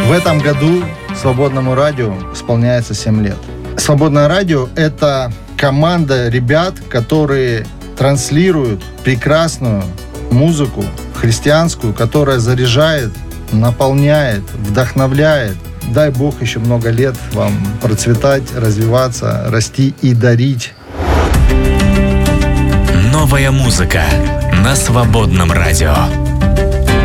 В этом году Свободному радио исполняется 7 лет. Свободное радио – это команда ребят, которые транслируют прекрасную музыку христианскую, которая заряжает, наполняет, вдохновляет. Дай Бог еще много лет вам процветать, развиваться, расти и дарить. Новая музыка на Свободном радио.